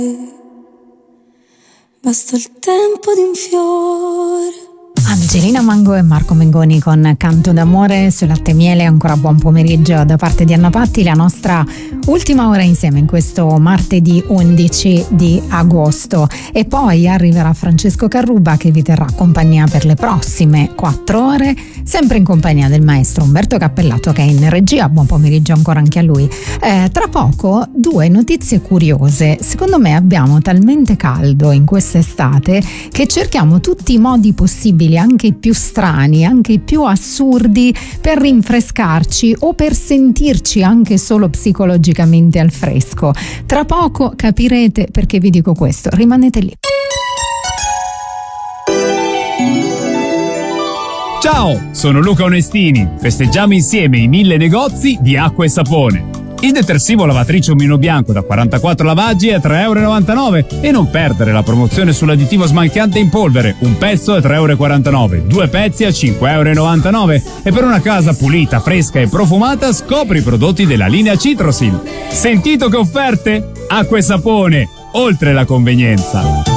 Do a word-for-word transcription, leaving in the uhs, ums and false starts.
Basta il tempo di un fiore. Angelina Mango e Marco Mengoni con Canto d'amore su Latte e Miele. Ancora buon pomeriggio da parte di Anna Patti, la nostra ultima ora insieme in questo martedì undici di agosto, e poi arriverà Francesco Carruba che vi terrà compagnia per le prossime quattro ore, sempre in compagnia del maestro Umberto Cappellato che è in regia. Buon pomeriggio ancora anche a lui. Eh, tra poco due notizie curiose. Secondo me abbiamo talmente caldo in quest'estate che cerchiamo tutti i modi possibili, anche i più strani, anche i più assurdi, per rinfrescarci o per sentirci anche solo psicologicamente al fresco. Tra poco capirete perché vi dico questo, rimanete lì. Ciao, sono Luca Onestini. Festeggiamo insieme i mille negozi di acqua e sapone. Il detersivo lavatrice Omino Bianco da quarantaquattro lavaggi è tre e novantanove euro, e non perdere la promozione sull'additivo smalchiante in polvere, un pezzo è tre e quarantanove euro, due pezzi a cinque e novantanove euro, e per una casa pulita, fresca e profumata scopri i prodotti della linea Citrosil. Sentito che offerte? Acqua e sapone, oltre la convenienza.